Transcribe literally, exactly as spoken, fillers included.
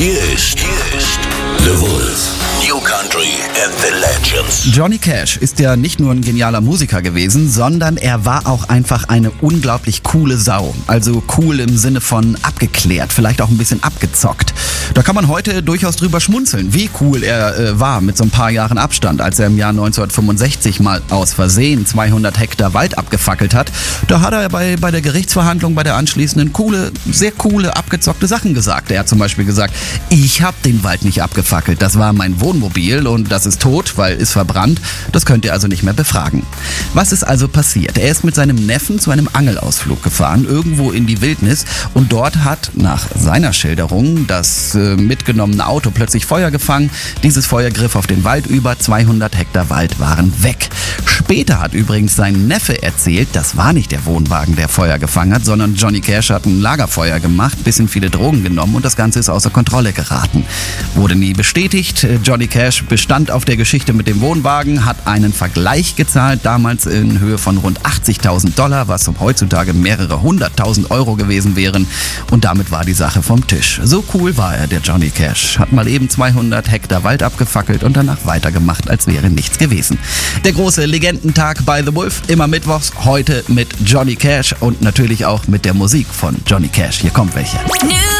Hier ist, hier ist The Wolf. New Country and the Legends. Johnny Cash ist ja nicht nur ein genialer Musiker gewesen, sondern er war auch einfach eine unglaublich coole Sau. Also cool im Sinne von abgeklärt, vielleicht auch ein bisschen abgezockt. Da kann man heute durchaus drüber schmunzeln, wie cool er äh, war mit so ein paar Jahren Abstand, als er im Jahr neunzehnhundertfünfundsechzig mal aus Versehen zweihundert Hektar Wald abgefackelt hat. Da hat er bei, bei der Gerichtsverhandlung, bei der anschließenden coole, sehr coole, abgezockte Sachen gesagt. Er hat zum Beispiel gesagt, ich habe den Wald nicht abgefackelt, das war mein Wohnmobil und das ist tot, weil ist verbrannt. Das könnt ihr also nicht mehr befragen. Was ist also passiert? Er ist mit seinem Neffen zu einem Angelausflug gefahren, irgendwo in die Wildnis, und dort hat nach seiner Schilderung das äh, mitgenommene Auto plötzlich Feuer gefangen. Dieses Feuer griff auf den Wald über, zweihundert Hektar Wald waren weg. Später hat übrigens sein Neffe erzählt, das war nicht der Wohnwagen, der Feuer gefangen hat, sondern Johnny Cash hat ein Lagerfeuer gemacht, bisschen viele Drogen genommen und das Ganze ist außer Kontrolle geraten. Wurde nie bestätigt. Johnny Cash bestand auf der Geschichte mit dem Wohnwagen, hat einen Vergleich gezahlt, damals in Höhe von rund achtzigtausend Dollar, was heutzutage mehrere hunderttausend Euro gewesen wären, und damit war die Sache vom Tisch. So cool war er, der Johnny Cash. Hat mal eben zweihundert Hektar Wald abgefackelt und danach weitergemacht, als wäre nichts gewesen. Der große Legendentag bei The Wolf, immer mittwochs, heute mit Johnny Cash und natürlich auch mit der Musik von Johnny Cash. Hier kommt welche.